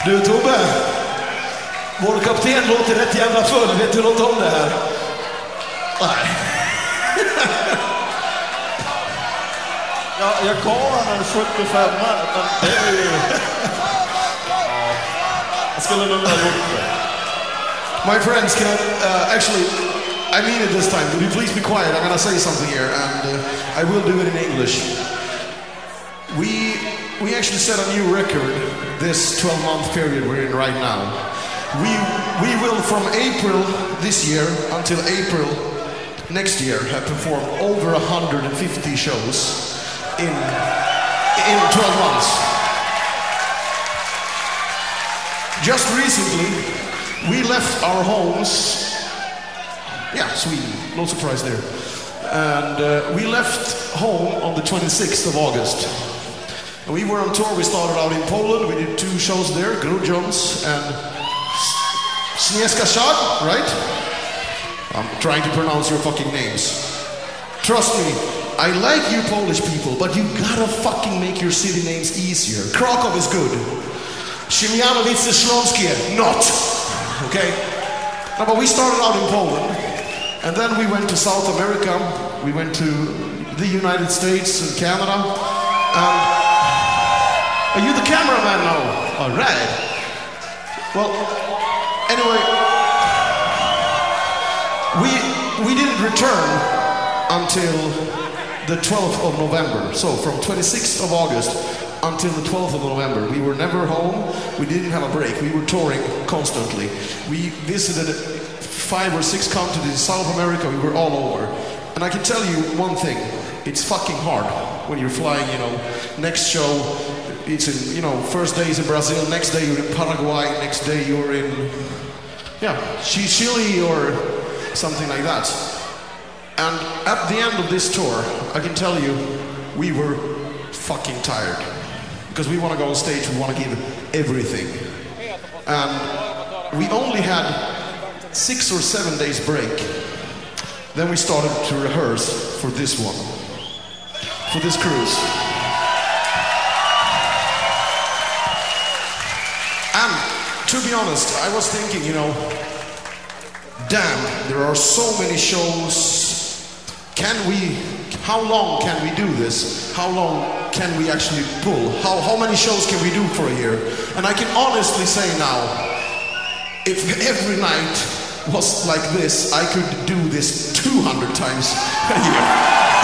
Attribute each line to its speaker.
Speaker 1: Du Tobbe, vår kapten låter rätt jävla full. Vet du något om det här? Nej.
Speaker 2: Jag gav han en 75, men det är ju... Jag skulle nog ha gjort det.
Speaker 1: My friends, can actually, I mean it this time. Would you please be quiet? I'm gonna say something here, and I will do it in English. We actually set a new record this 12-month period we're in right now. We will, from April this year until April next year, have performed over 150 shows in 12 months. Just recently, we left our homes, Sweden, no surprise there. And we left home on the 26th of August. And we were on tour. We started out in Poland. We did 2 shows there, Grudziądz and Śnieżka Szad, right? I'm trying to pronounce your fucking names. Trust me, I like you Polish people, but you gotta fucking make your city names easier. Krakow is good. Siemianowice Śląskie, not. Okay? No, but we started out in Poland, and then we went to South America. We went to the United States and Canada. Are you the cameraman now? All right. Well, anyway, we didn't return until the 12th of November. So from 26th of August until the 12th of November, we were never home. We didn't have a break. We were touring constantly. We visited 5 or 6 countries in South America. We were all over. And I can tell you one thing. It's fucking hard when you're flying, next show, it's in, first day is in Brazil, next day you're in Paraguay, next day you're in, Chile or something like that. And at the end of this tour, I can tell you, we were fucking tired. Because we want to go on stage, we want to give everything. And we only had 6 or 7 days break. Then we started to rehearse for this one, for this cruise. And to be honest, I was thinking, damn, there are so many shows. How long can we do this? How long can we actually pull? How many shows can we do for a year? And I can honestly say now, if every night was like this, I could do this 200 times a year.